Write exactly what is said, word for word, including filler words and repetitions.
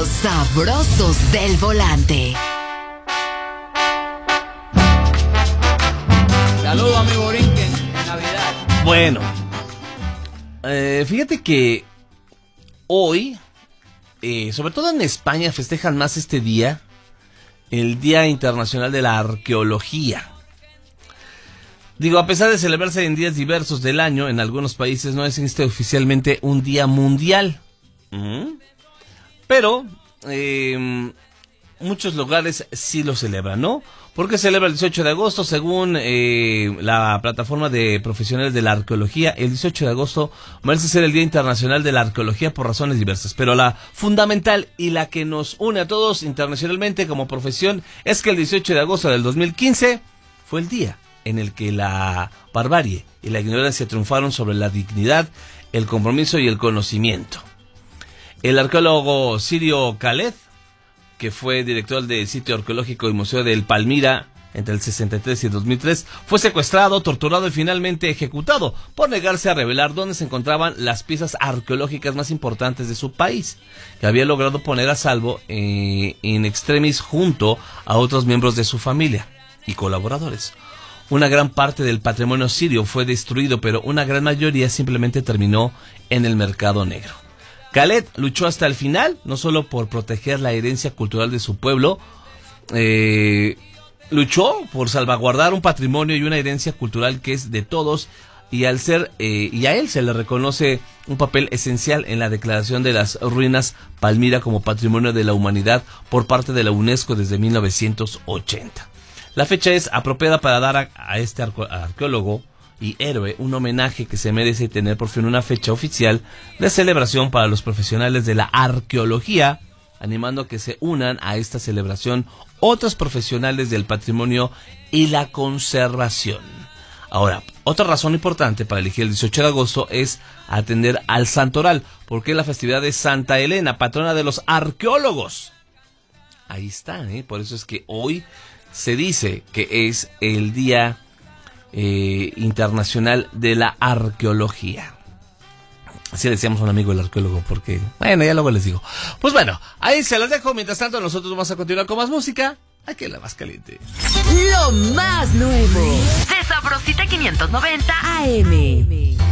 Los sabrosos del volante. Saludos, amigo Borinquen, en Navidad. Bueno, eh, fíjate que hoy, eh, sobre todo en España, festejan más este día, el Día Internacional de la Arqueología. Digo, a pesar de celebrarse en días diversos del año, en algunos países no existe oficialmente un día mundial. ¿Mm? Pero eh, muchos lugares sí lo celebran, ¿no? Porque celebra el dieciocho de agosto, según eh, la plataforma de profesionales de la arqueología. El dieciocho de agosto merece ser el Día Internacional de la Arqueología por razones diversas. Pero la fundamental y la que nos une a todos internacionalmente como profesión es que el dieciocho de agosto del dos mil quince fue el día en el que la barbarie y la ignorancia triunfaron sobre la dignidad, el compromiso y el conocimiento. El arqueólogo Sirio Khaled, que fue director del sitio arqueológico y museo del Palmira entre el sesenta y tres y el dos mil tres, fue secuestrado, torturado y finalmente ejecutado por negarse a revelar dónde se encontraban las piezas arqueológicas más importantes de su país, que había logrado poner a salvo eh, in extremis junto a otros miembros de su familia y colaboradores. Una gran parte del patrimonio sirio fue destruido, pero una gran mayoría simplemente terminó en el mercado negro. Khaled luchó hasta el final, no solo por proteger la herencia cultural de su pueblo, eh, luchó por salvaguardar un patrimonio y una herencia cultural que es de todos, y al ser eh, y a él se le reconoce un papel esencial en la declaración de las ruinas Palmira como Patrimonio de la Humanidad por parte de la UNESCO desde mil novecientos ochenta. La fecha es apropiada para dar a, a este arque- arqueólogo y héroe un homenaje que se merece tener por fin una fecha oficial de celebración para los profesionales de la arqueología, animando a que se unan a esta celebración otros profesionales del patrimonio y la conservación. Ahora, otra razón importante para elegir el dieciocho de agosto es atender al santoral, porque es la festividad de Santa Elena, patrona de los arqueólogos. Ahí está, ¿eh? Por eso es que hoy se dice que es el Día eh, Internacional de la Arqueología. Así le decíamos a un amigo el arqueólogo, porque, bueno, ya luego les digo. Pues bueno, ahí se las dejo. Mientras tanto, nosotros vamos a continuar con más música. Aquí en La Más Caliente. Lo más nuevo de Sabrosita quinientos noventa A M.